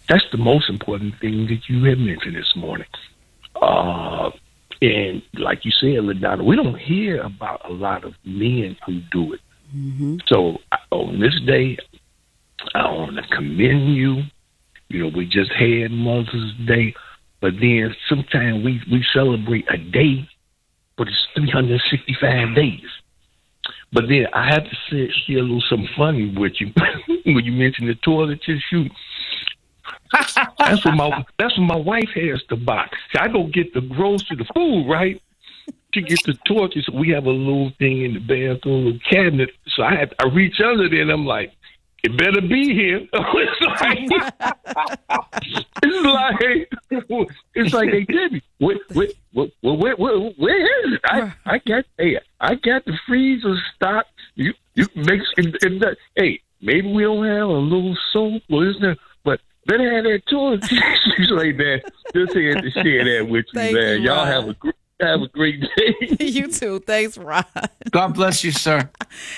That's the most important thing that you have mentioned this morning. And like you said, LaDonna, we don't hear about a lot of men who do it. Mm-hmm. So on this day, I want to commend you. You know, we just had Mother's Day, but then sometimes we celebrate a day, but it's 365 days. But then I have to share a little something funny with you when you mentioned the toilet tissue. That's what my wife has to buy. So I go get the grocery, the food, right? To get the torches, so we have a little thing in the bathroom, little cabinet. So I reach under there and I'm like, it better be here. It's like they did me. Where is it? I got the freezer stocked. You make it. Hey, maybe we don't have a little soap or isn't there? But better have that toilet tissue like that. Just had to share that with you, man. Y'all have a great day. You too. Thanks, Ron. God bless you, sir.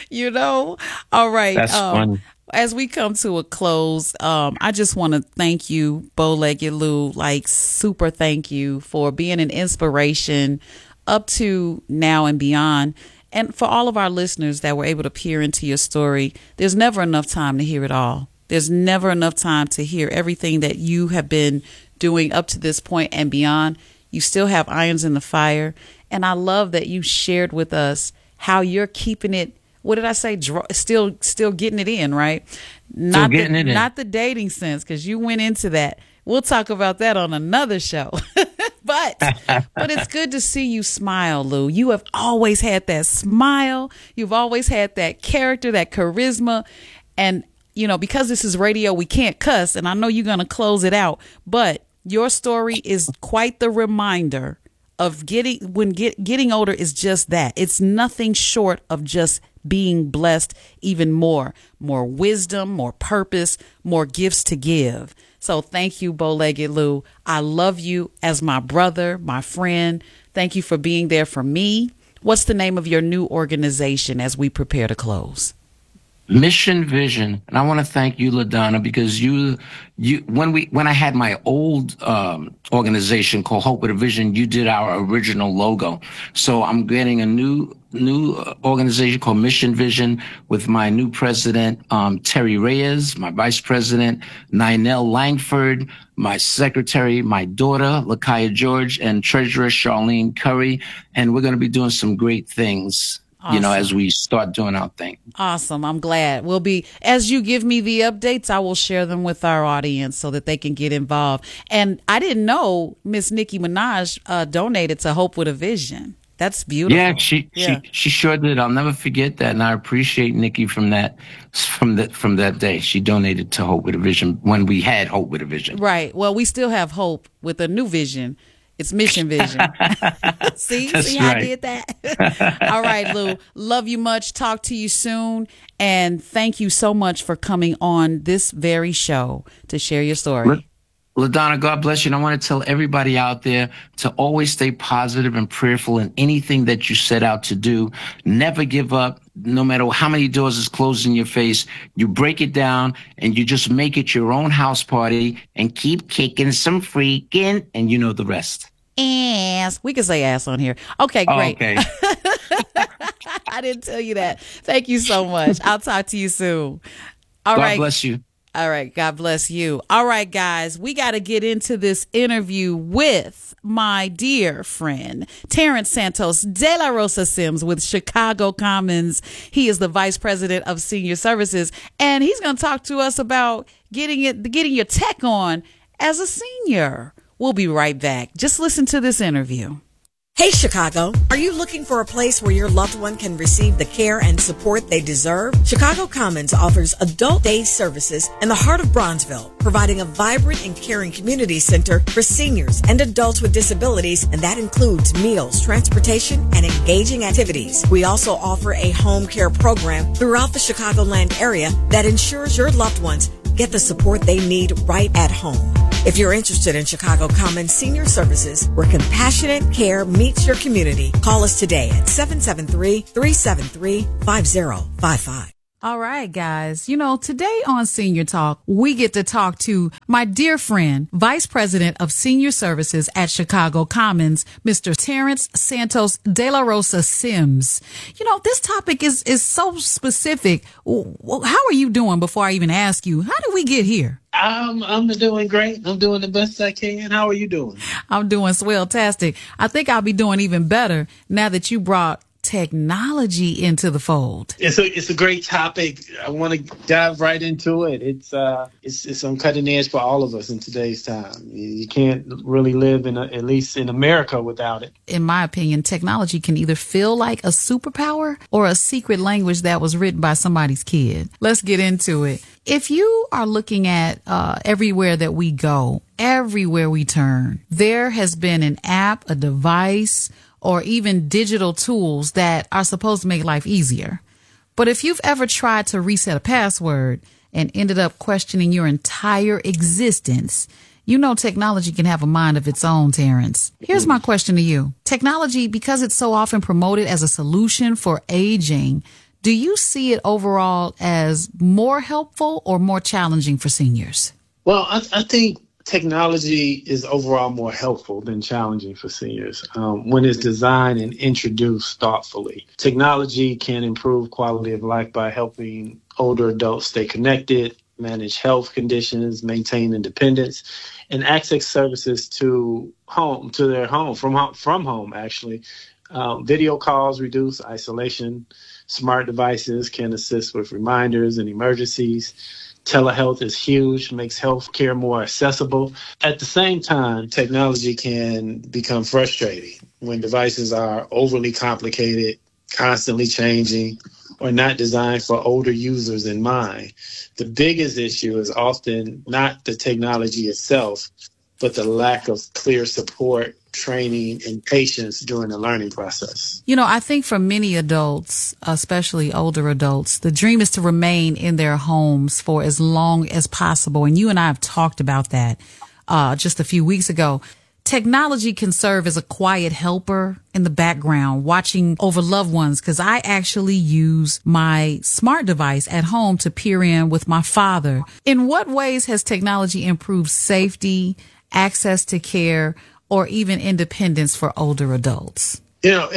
All right. That's funny. As we come to a close, I just want to thank you, Bow-Legged Lou, super thank you for being an inspiration up to now and beyond. And for all of our listeners that were able to peer into your story, there's never enough time to hear it all. There's never enough time to hear everything that you have been doing up to this point and beyond. You still have irons in the fire. And I love that you shared with us how you're keeping it. What did I say? Still getting it in, right? Not the dating sense, because you went into that. We'll talk about that on another show. But it's good to see you smile, Lou. You have always had that smile. You've always had that character, that charisma. And, because this is radio, we can't cuss. And I know you're going to close it out. But your story is quite the reminder of getting older is just that. It's nothing short of just being blessed even more wisdom, more purpose, more gifts to give. So thank you, Bow-Legged Lou. I love you as my brother, my friend. Thank you for being there for me. What's the name of your new organization as we prepare to close? Mission Vision. And I want to thank you, LaDonna, because when I had my old organization called Hope with a Vision, you did our original logo. So I'm getting a new organization called Mission Vision with my new president, Terry Reyes, my vice president, Ninel Langford, my secretary, my daughter, Lakaya George, and treasurer, Charlene Curry. And we're going to be doing some great things. Awesome. As we start doing our thing. Awesome. I'm glad. As you give me the updates, I will share them with our audience so that they can get involved. And I didn't know Miss Nicki Minaj donated to Hope with a Vision. That's beautiful. Yeah, she sure did. I'll never forget that. And I appreciate Nicki from that day. She donated to Hope with a Vision when we had Hope with a Vision. Right. Well, we still have hope with a new vision. It's Mission Vision. See how I did that? All right, Lou. Love you much. Talk to you soon. And thank you so much for coming on this very show to share your story. LaDonna, God bless you. And I want to tell everybody out there to always stay positive and prayerful in anything that you set out to do. Never give up. No matter how many doors is closed in your face, you break it down and you just make it your own house party and keep kicking some freaking, and you know the rest. Ass. We can say ass on here. Okay, great. Okay. I didn't tell you that. Thank you so much. I'll talk to you soon. All right. God bless you. All right. God bless you. All right, guys. We got to get into this interview with my dear friend, Terrence Santos de la Rosa Sims with Chicago Commons. He is the Vice President of Senior Services, and he's going to talk to us about getting your tech on as a senior. We'll be right back. Just listen to this interview. Hey, Chicago. Are you looking for a place where your loved one can receive the care and support they deserve? Chicago Commons offers adult day services in the heart of Bronzeville, providing a vibrant and caring community center for seniors and adults with disabilities, and that includes meals, transportation, and engaging activities. We also offer a home care program throughout the Chicagoland area that ensures your loved ones get the support they need right at home. If you're interested in Chicago Commons Senior Services, where compassionate care meets your community, call us today at 773-373-5055. All right, guys. You know, today on Senior Talk, we get to talk to my dear friend, Vice President of Senior Services at Chicago Commons, Mr. Terrence Santos De La Rosa Sims. You know, this topic is so specific. How are you doing before I even ask you? How did we get here? I'm doing great. I'm doing the best I can. How are you doing? I'm doing swell-tastic. I think I'll be doing even better now that you brought technology into the fold. It's a great topic. I want to dive right into it. It's on cutting edge for all of us in today's time. You can't really live at least in America without it. In my opinion, technology can either feel like a superpower or a secret language that was written by somebody's kid. Let's get into it. If you are looking at everywhere that we go, everywhere we turn, there has been an app, a device, or even digital tools that are supposed to make life easier. But if you've ever tried to reset a password and ended up questioning your entire existence, you know technology can have a mind of its own, Terrence. Here's my question to you. Technology, because it's so often promoted as a solution for aging, do you see it overall as more helpful or more challenging for seniors? Well, I think technology is overall more helpful than challenging for seniors when it's designed and introduced thoughtfully. Technology can improve quality of life by helping older adults stay connected, manage health conditions, maintain independence, and access services to their home, from home, actually. Video calls reduce isolation. Smart devices can assist with reminders and emergencies. Telehealth is huge, makes healthcare more accessible. At the same time, technology can become frustrating when devices are overly complicated, constantly changing, or not designed for older users in mind. The biggest issue is often not the technology itself, but the lack of clear support, training, and patience during the learning process. You know, I think for many adults, especially older adults, the dream is to remain in their homes for as long as possible. And you and I have talked about that just a few weeks ago. Technology can serve as a quiet helper in the background, watching over loved ones, because I actually use my smart device at home to peer in with my father. In what ways has technology improved safety, access to care, or even independence for older adults? You know,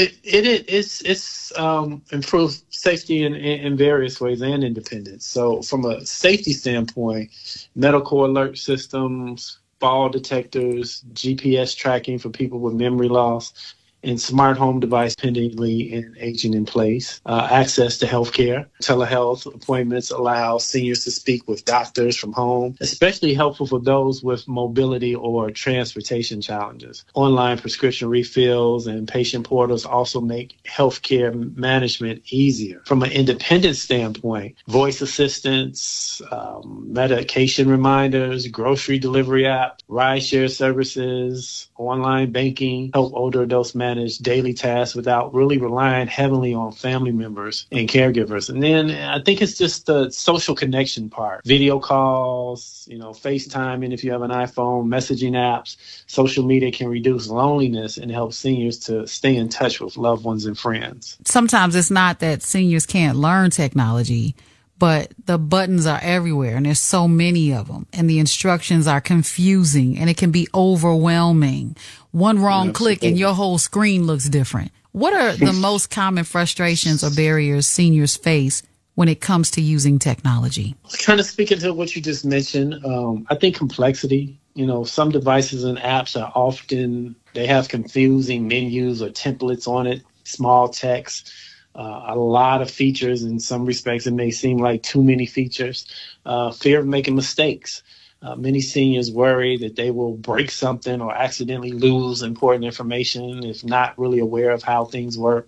it's improved safety in various ways and independence. So from a safety standpoint, medical alert systems, fall detectors, GPS tracking for people with memory loss, and smart home device pendingly and aging in place. Access to healthcare. Telehealth appointments allow seniors to speak with doctors from home, especially helpful for those with mobility or transportation challenges. Online prescription refills and patient portals also make healthcare management easier. From an independence standpoint, voice assistants, medication reminders, grocery delivery app, rideshare services, online banking help older adults manage daily tasks without really relying heavily on family members and caregivers. And then I think it's just the social connection part. Video calls, FaceTime, and if you have an iPhone, messaging apps, social media can reduce loneliness and help seniors to stay in touch with loved ones and friends. Sometimes it's not that seniors can't learn technology, but the buttons are everywhere and there's so many of them and the instructions are confusing and it can be overwhelming. One wrong click and your whole screen looks different. What are the most common frustrations or barriers seniors face when it comes to using technology? Kind of speaking to what you just mentioned, I think complexity. Some devices and apps they have confusing menus or templates on it, small text. A lot of features. In some respects, it may seem like too many features. Fear of making mistakes. Many seniors worry that they will break something or accidentally lose important information if not really aware of how things work.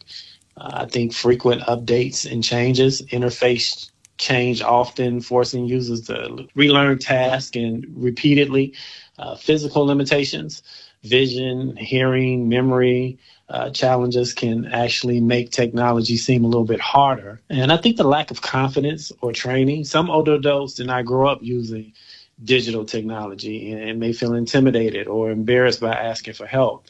I think frequent updates and changes, interface change often forcing users to relearn tasks and repeatedly. Physical limitations, vision, hearing, memory, challenges can actually make technology seem a little bit harder. And I think the lack of confidence or training. Some older adults did not grow up using digital technology and may feel intimidated or embarrassed by asking for help.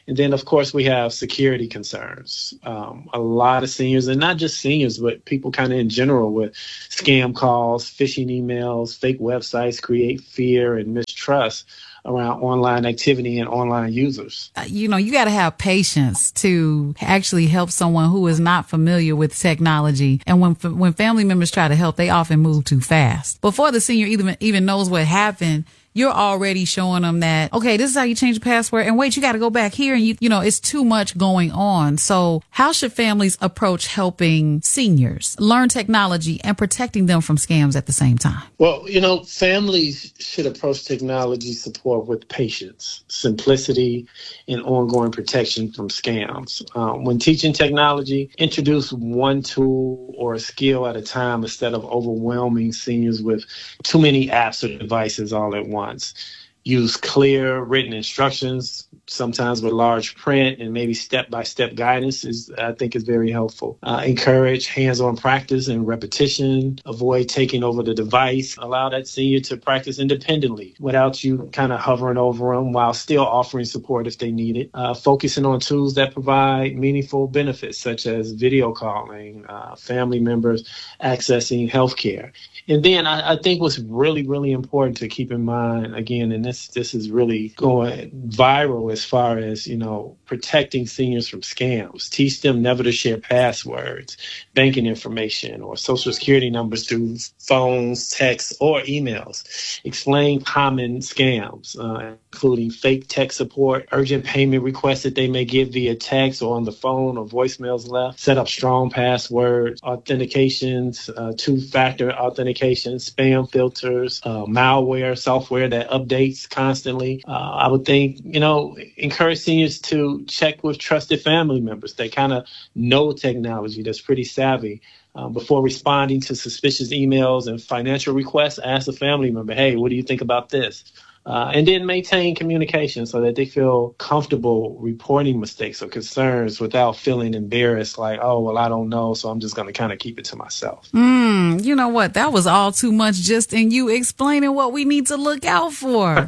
And then, of course, we have security concerns. A lot of seniors, and not just seniors, but people kind of in general, with scam calls, phishing emails, fake websites, create fear and mistrust around online activity and online users. You got to have patience to actually help someone who is not familiar with technology. And when family members try to help, they often move too fast. Before the senior even knows what happened, you're already showing them that, okay, this is how you change the password. And wait, you got to go back here. And you know, it's too much going on. So how should families approach helping seniors learn technology and protecting them from scams at the same time? Well, families should approach technology support with patience, simplicity, and ongoing protection from scams. When teaching technology, introduce one tool or a skill at a time instead of overwhelming seniors with too many apps or devices all at once. Use clear written instructions, sometimes with large print, and maybe step-by-step guidance I think is very helpful. Encourage hands-on practice and repetition. Avoid taking over the device. Allow that senior to practice independently without you kind of hovering over them while still offering support if they need it. Focusing on tools that provide meaningful benefits, such as video calling, family members accessing healthcare. And then I think what's really, really important to keep in mind, again, and this is really going viral as far as, protecting seniors from scams. Teach them never to share passwords, banking information, or social security numbers through phones, texts, or emails. Explain common scams, including fake tech support, urgent payment requests that they may get via text or on the phone or voicemails left. Set up strong passwords, authentications, two-factor authentication, spam filters, malware, software that updates constantly. I would think, encourage seniors to check with trusted family members. They kind of know technology, that's pretty savvy. Before responding to suspicious emails and financial requests, ask a family member, hey, what do you think about this? And then maintain communication so that they feel comfortable reporting mistakes or concerns without feeling embarrassed, like, oh, well, I don't know, so I'm just going to kind of keep it to myself. You know what? That was all too much just in you explaining what we need to look out for.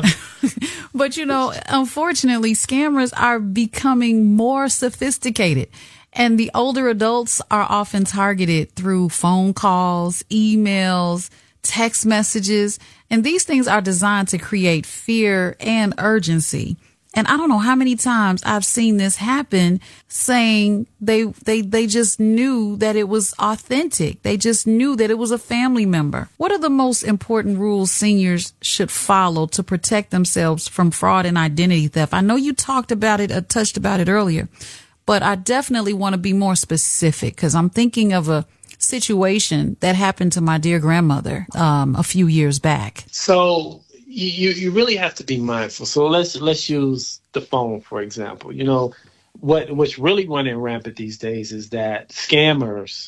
But, unfortunately, scammers are becoming more sophisticated. And the older adults are often targeted through phone calls, emails, text messages, and these things are designed to create fear and urgency. And I don't know how many times I've seen this happen, saying they just knew that it was authentic. They just knew that it was a family member. What are the most important rules seniors should follow to protect themselves from fraud and identity theft? I know you talked about it, touched about it earlier, but I definitely want to be more specific because I'm thinking of a situation that happened to my dear grandmother a few years back. So you really have to be mindful. So let's use the phone, for example. What's really running rampant these days is that scammers,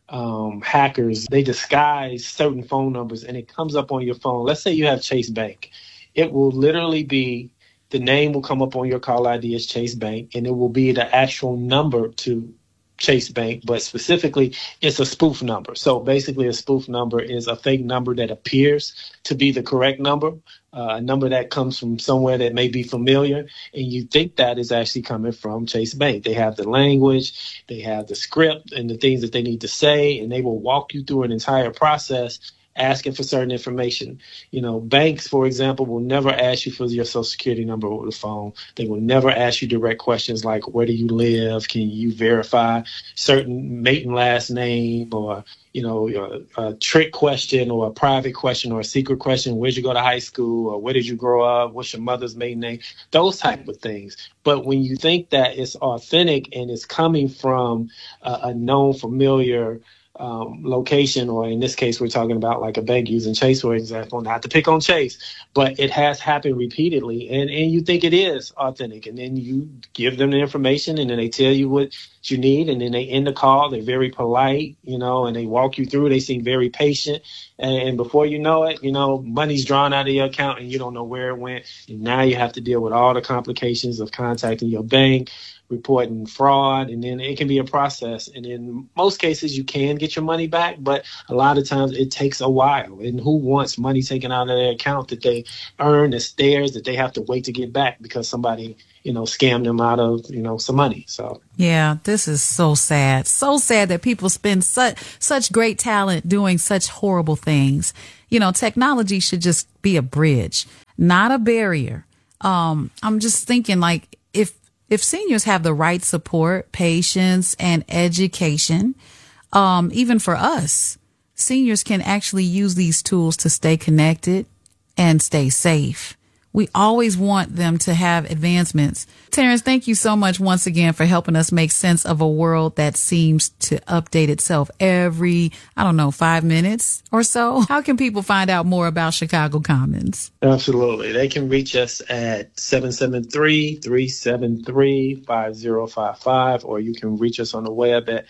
hackers, they disguise certain phone numbers and it comes up on your phone. Let's say you have Chase Bank. It will literally be, the name will come up on your call ID as Chase Bank, and it will be the actual number to Chase Bank, but specifically it's a spoof number. So basically a spoof number is a fake number that appears to be the correct number, a number that comes from somewhere that may be familiar, and you think that is actually coming from Chase Bank. They have the language, they have the script and the things that they need to say, and they will walk you through an entire process asking for certain information. Banks, for example, will never ask you for your social security number over the phone. They will never ask you direct questions like, where do you live? Can you verify certain maiden last name, or, a trick question or a private question or a secret question. Where'd you go to high school, or where did you grow up? What's your mother's maiden name? Those type of things. But when you think that it's authentic and it's coming from a known familiar location, or in this case, we're talking about like a bank using Chase, for example, not to pick on Chase, but it has happened repeatedly, and you think it is authentic, and then you give them the information, and then they tell you what you need, and then they end the call. They're very polite, and they walk you through. They seem very patient, and before you know it, money's drawn out of your account, and you don't know where it went, and now you have to deal with all the complications of contacting your bank, reporting fraud, and then it can be a process. And in most cases, you can get your money back, but a lot of times it takes a while. And who wants money taken out of their account that they earn that's theirs, that they have to wait to get back because somebody, scammed them out of, some money. So yeah, this is so sad. So sad that people spend such great talent doing such horrible things. Technology should just be a bridge, not a barrier. I'm just thinking, like, if seniors have the right support, patience, and education, even for us, seniors can actually use these tools to stay connected and stay safe. We always want them to have advancements. Terrence, thank you so much once again for helping us make sense of a world that seems to update itself every, 5 minutes or so. How can people find out more about Chicago Commons? Absolutely. They can reach us at 773-373-5055, or you can reach us on the web at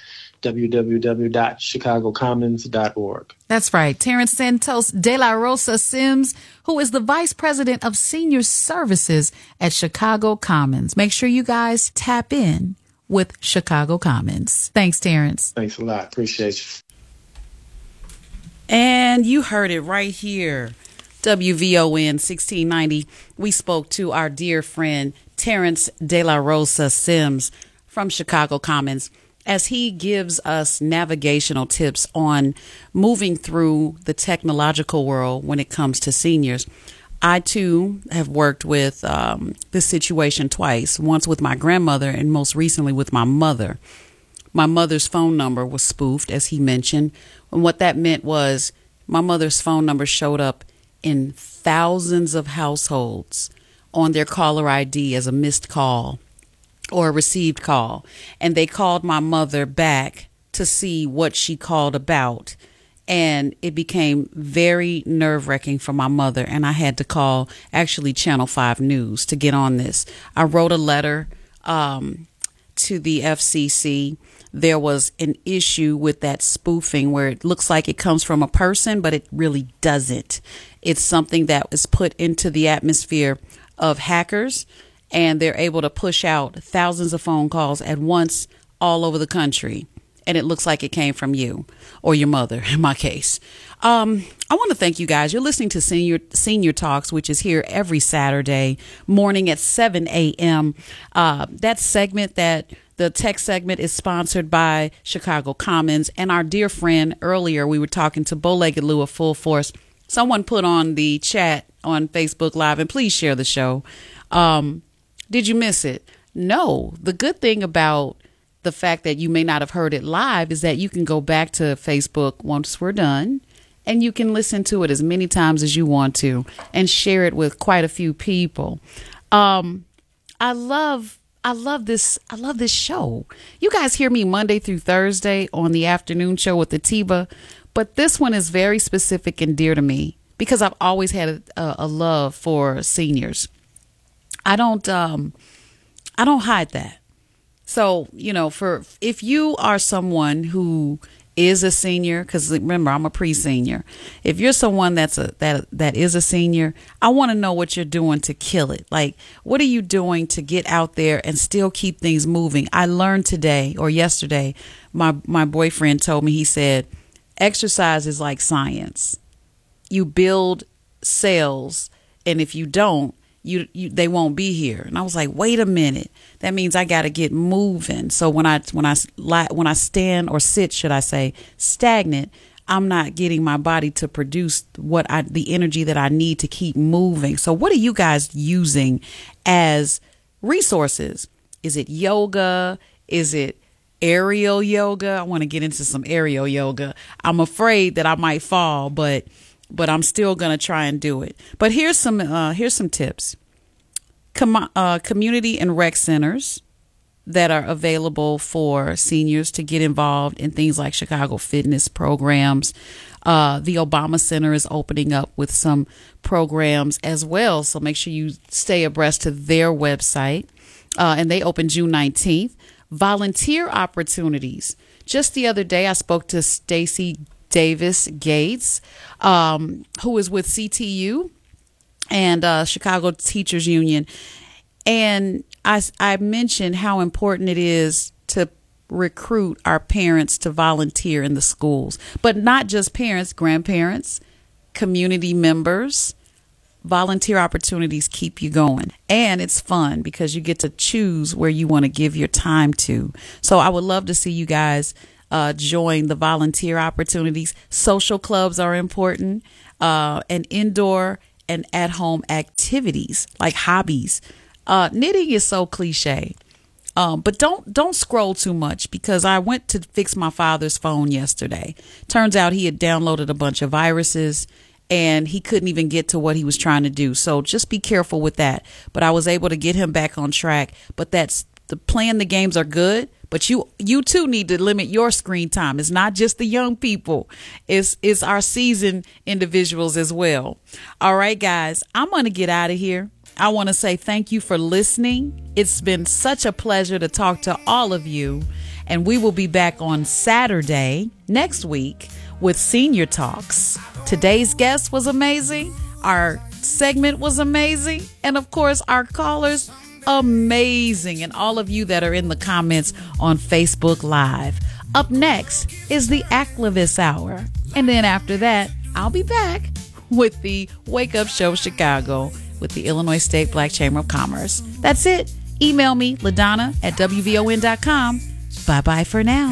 www.chicagocommons.org. That's right. Terrence Santos de la Rosa Sims, who is the Vice President of Senior Services at Chicago Commons. Make sure you guys tap in with Chicago Commons. Thanks, Terrence. Thanks a lot. Appreciate you. And you heard it right here. WVON 1690. We spoke to our dear friend Terrence de la Rosa Sims from Chicago Commons, as he gives us navigational tips on moving through the technological world when it comes to seniors. I, too, have worked with this situation twice, once with my grandmother and most recently with my mother. My mother's phone number was spoofed, as he mentioned. And what that meant was my mother's phone number showed up in thousands of households on their caller ID as a missed call or a received call. And they called my mother back to see what she called about. And it became very nerve-wracking for my mother. And I had to call actually Channel 5 News to get on this. I wrote a letter to the FCC. There was an issue with that spoofing where it looks like it comes from a person, but it really doesn't. It's something that is put into the atmosphere of hackers, and they're able to push out thousands of phone calls at once all over the country. And it looks like it came from you or your mother, in my case. I want to thank you guys. You're listening to Senior Talks, which is here every Saturday morning at 7 a.m. That segment, the tech segment, is sponsored by Chicago Commons. And our dear friend, earlier we were talking to Bow-Legged Lou of Full Force. Someone put on the chat on Facebook Live, and please share the show. Did you miss it? No. The good thing about the fact that you may not have heard it live is that you can go back to Facebook once we're done, and you can listen to it as many times as you want to and share it with quite a few people. I love this show. You guys hear me Monday through Thursday on the afternoon show with the Tiba, but this one is very specific and dear to me because I've always had a love for seniors. I don't hide that. So, if you are someone who is a senior, because remember, I'm a pre-senior. If you're someone that is a senior, I want to know what you're doing to kill it. Like, what are you doing to get out there and still keep things moving? I learned today or yesterday, my boyfriend told me, he said, exercise is like science. You build cells, and if you don't, they won't be here. And I was like, wait a minute. That means I got to get moving. So when I stand or sit, should I say, stagnant, I'm not getting my body to produce the energy that I need to keep moving. So what are you guys using as resources? Is it yoga? Is it aerial yoga? I want to get into some aerial yoga. I'm afraid that I might fall, but I'm still going to try and do it. But here's some tips. Community and rec centers that are available for seniors to get involved in things like Chicago fitness programs. The Obama Center is opening up with some programs as well. So make sure you stay abreast to their website. And they open June 19th. Volunteer opportunities. Just the other day, I spoke to Stacy Davis Gates, who is with CTU and Chicago Teachers Union. And I mentioned how important it is to recruit our parents to volunteer in the schools, but not just parents, grandparents, community members. Volunteer opportunities keep you going, and it's fun because you get to choose where you want to give your time to. So I would love to see you guys join the volunteer opportunities. Social clubs are important, and indoor and at-home activities like hobbies. Knitting is so cliche. But don't scroll too much, because I went to fix my father's phone yesterday. Turns out he had downloaded a bunch of viruses and he couldn't even get to what he was trying to do. So just be careful with that. But I was able to get him back on track. But that's playing the games are good, but you too need to limit your screen time. It's not just the young people. It's our seasoned individuals as well. All right, guys, I'm going to get out of here. I want to say thank you for listening. It's been such a pleasure to talk to all of you. And we will be back on Saturday next week with Senior Talks. Today's guest was amazing. Our segment was amazing. And of course, our callers, amazing. And all of you that are in the comments on Facebook Live. Up next is the Activist Hour. And then after that, I'll be back with the Wake Up Show Chicago with the Illinois State Black Chamber of Commerce. That's it. Email me, LaDonna at WVON.com. Bye-bye for now.